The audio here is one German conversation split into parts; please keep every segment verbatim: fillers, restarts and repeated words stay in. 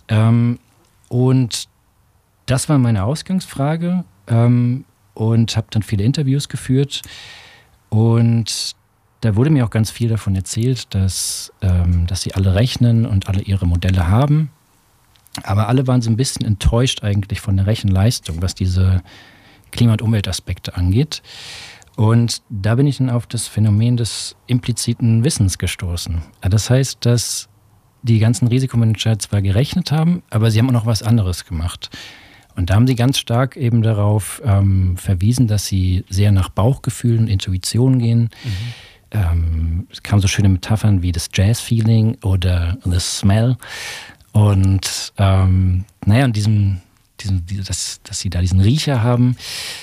Ähm, und das war meine Ausgangsfrage ähm, und habe dann viele Interviews geführt. Und da wurde mir auch ganz viel davon erzählt, dass, ähm, dass sie alle rechnen und alle ihre Modelle haben. Aber alle waren so ein bisschen enttäuscht eigentlich von der Rechenleistung, was diese Klima- und Umweltaspekte angeht. Und da bin ich dann auf das Phänomen des impliziten Wissens gestoßen. Das heißt, dass die ganzen Risikomanager zwar gerechnet haben, aber sie haben auch noch was anderes gemacht. Und da haben sie ganz stark eben darauf ähm, verwiesen, dass sie sehr nach Bauchgefühl und Intuition gehen. Mhm. Ähm, es kamen so schöne Metaphern wie das Jazz-Feeling oder the Smell. Und ähm, naja, und diesem, diesem, dass, dass sie da diesen Riecher haben,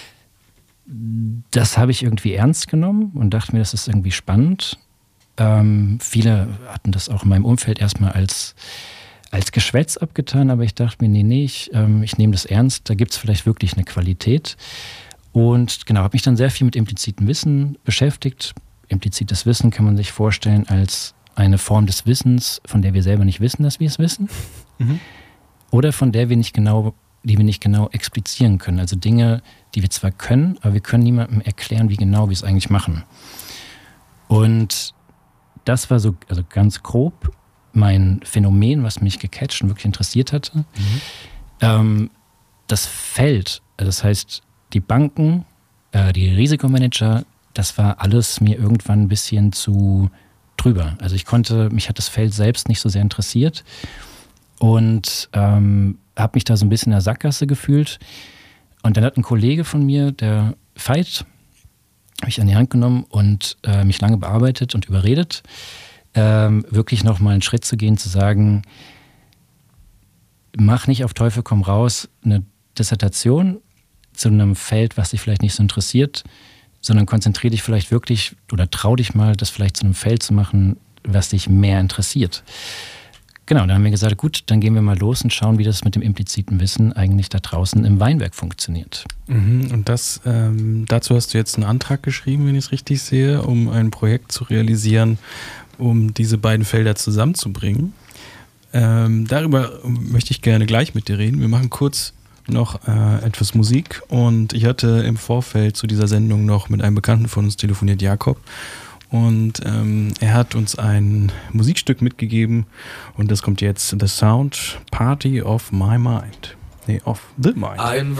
das habe ich irgendwie ernst genommen und dachte mir, das ist irgendwie spannend. Ähm, viele hatten das auch in meinem Umfeld erstmal als, als Geschwätz abgetan, aber ich dachte mir, nee, nee, ich, ähm, ich nehme das ernst, da gibt es vielleicht wirklich eine Qualität. Und genau, habe mich dann sehr viel mit implizitem Wissen beschäftigt. Implizites Wissen kann man sich vorstellen als eine Form des Wissens, von der wir selber nicht wissen, dass wir es wissen. Mhm. Oder von der wir nicht genau, die wir nicht genau explizieren können. Also Dinge, die wir zwar können, aber wir können niemandem erklären, wie genau wir es eigentlich machen. Und das war so, also ganz grob mein Phänomen, was mich gecatcht und wirklich interessiert hatte. Mhm. Ähm, das Feld, das heißt die Banken, äh, die Risikomanager, das war alles mir irgendwann ein bisschen zu drüber. Also ich konnte, mich hat das Feld selbst nicht so sehr interessiert und ähm, habe mich da so ein bisschen in der Sackgasse gefühlt. Und dann hat ein Kollege von mir, der Veit, habe ich an die Hand genommen und äh, mich lange bearbeitet und überredet, ähm, wirklich nochmal einen Schritt zu gehen, zu sagen, mach nicht auf Teufel komm raus eine Dissertation zu einem Feld, was dich vielleicht nicht so interessiert, sondern konzentriere dich vielleicht wirklich oder trau dich mal, das vielleicht zu einem Feld zu machen, was dich mehr interessiert. Genau, dann haben wir gesagt, gut, dann gehen wir mal los und schauen, wie das mit dem impliziten Wissen eigentlich da draußen im Weinberg funktioniert. Mhm, und das, ähm, dazu hast du jetzt einen Antrag geschrieben, wenn ich es richtig sehe, um ein Projekt zu realisieren, um diese beiden Felder zusammenzubringen. Ähm, darüber möchte ich gerne gleich mit dir reden. Wir machen kurz noch äh, etwas Musik und ich hatte im Vorfeld zu dieser Sendung noch mit einem Bekannten von uns telefoniert, Jakob, und ähm, er hat uns ein Musikstück mitgegeben und das kommt jetzt, The Sound Party of My Mind. Nee, of the Mind. I